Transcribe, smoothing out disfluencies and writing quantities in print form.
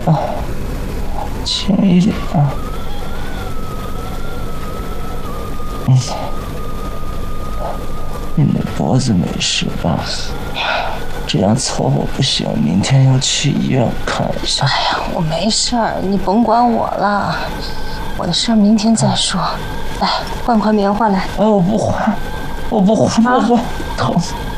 轻一点啊。你那脖子没事吧？这样凑合不行，明天要去医院看一下。 哎呀，我没事儿，你甭管我了，我的事儿明天再说。来，换块棉花来。 我不换，我不，疼。